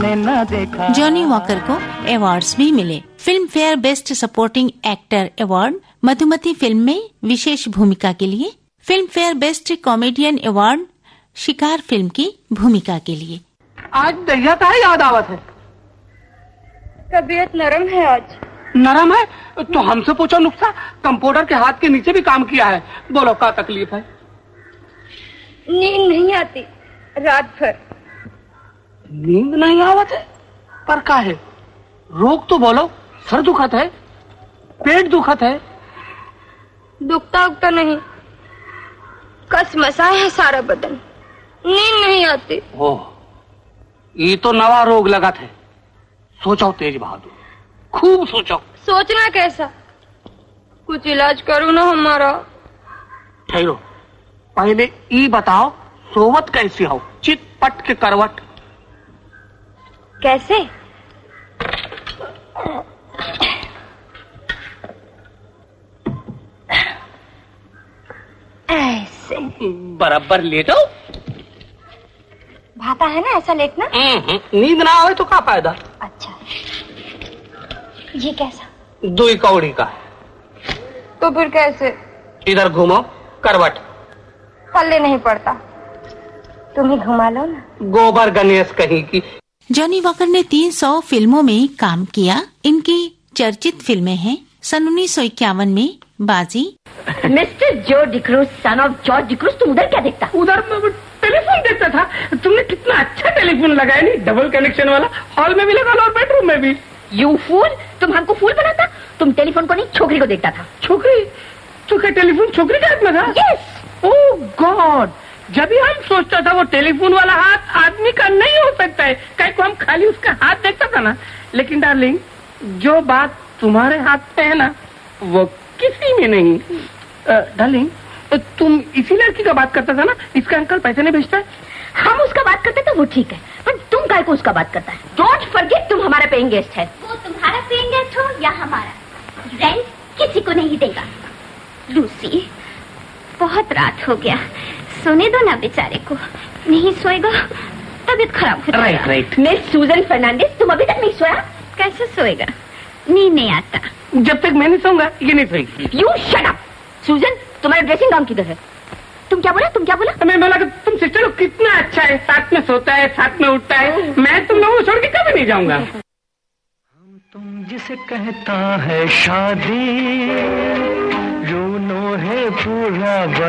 Johnny walker को awards भी मिले। Film fair best supporting actor award Madhumati film में विशेष भूमिका के लिए, film fair best comedian award शिकार फिल्म की भूमिका के लिए। आज दहिया का याद आवत है। तबीयत नरम है आज। नरम है तो हमसे पूछो नुक्सा, कंप्यूटर के हाथ के नीचे भी काम किया है। बोलो क्या तकलीफ है? नींद नहीं आती रात भर। नींद नहीं आवत है पर का है? रोग तो बोलो। सर दुखत है, पेट दुखत है? दुखता उगता नहीं, कसमसा है सारा बदन, नींद नहीं आती। ओह, ये तो नवा रोग लगत है। सोचो तेज बहादुर, खूब सोचो। सोचना कैसा, कुछ इलाज करो ना हमारा। ठहरो, पहले ये बताओ सोवत कैसी हो? चित पट के करवट कैसे? ऐसे बराबर लेटो। भाता है ना ऐसा लेटना? नींद ना आवे तो क्या फायदा? अच्छा, ये कैसा? 2 कौड़ी का। तो फिर कैसे? इधर घूमो, करवट पल्ले नहीं पड़ता, तुम ही घुमा लो ना। गोबर गणेश कहीं की। जॉनी वॉकर ने 300 फिल्मों में काम किया। इनकी चर्चित फिल्में हैं सन 1951 में बाजी। मिस्टर जो D'Cruz, son of George D'Cruz, तुम उधर क्या देखता? उधर टेलीफोन देखता था। तुमने कितना अच्छा टेलीफोन लगाया, नहीं डबल कनेक्शन वाला, हॉल में भी लगा लो और बेडरूम में भी। यू फूल, तुम हमको फूल बनाता? तुम टेलीफोन को नहीं छोकरी को देखता था। छोकरी? तो क्या टेलीफोन छोकरी के हाथ में था? यस। ओह गॉड, जब भी हम सोचता था वो टेलीफोन वाला हाथ आदमी का नहीं हो सकता है, कहीं को हम खाली उसका हाथ देखता था ना। लेकिन डार्लिंग, जो बात तुम्हारे हाथ में है ना, वो किसी में नहीं। डार्लिंग, तुम इसी लड़की का बात करता था ना, इसका अंकल पैसे नहीं भेजता है? हम उसका बात करते तो वो ठीक है, पर तुम काय को उसका बात करता है? डोंट फॉरगेट, तुम हमारा पेइंग गेस्ट है। वो तुम्हारा पेइंग गेस्ट हो या हमारा, रेंट किसी को नहीं देगा। लूसी, बहुत रात हो गया, सोने दो ना बेचारे को। नहीं सोएगा तबीयत खराब हो जाएगा। राइट। मिस सूजन फर्नांडिस, तुम अभी तक नहीं सोया? कैसे सोएगा, नींद नहीं आता। जब तक मैं नहीं सोऊंगा ये नहीं सोएगी। You shut up. सूजन, तुम्हारा ड्रेसिंग गाउन किधर है? तुम क्या बोला? तुम क्या बोला? मैं बोला कि तुम सिस्टर कितना अच्छा है, साथ में सोता है, साथ में उठता है। मैं तुम लोगों को छोड़ के कभी नहीं जाऊंगा। हम तुम जिसे कहता है शादी, यूं है पूरा